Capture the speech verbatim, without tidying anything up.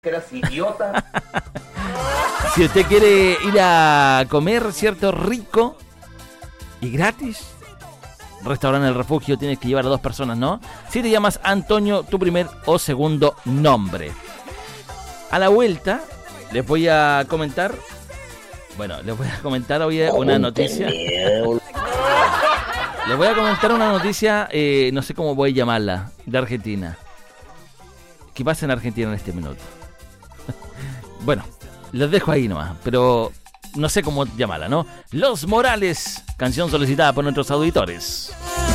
eras idiota. Si usted quiere ir a comer, ¿cierto? Rico y gratis, Restaurante El Refugio, tienes que llevar a dos personas, ¿no? Si te llamas Antonio, tu primer o segundo nombre. A la vuelta, les voy a comentar. Bueno, les voy a comentar hoy una noticia. Les voy a comentar una noticia, eh, no sé cómo voy a llamarla, de Argentina. ¿Qué pasa en Argentina en este minuto? Bueno, les dejo ahí nomás, pero no sé cómo llamarla, ¿no? Los Morales, canción solicitada por nuestros auditores.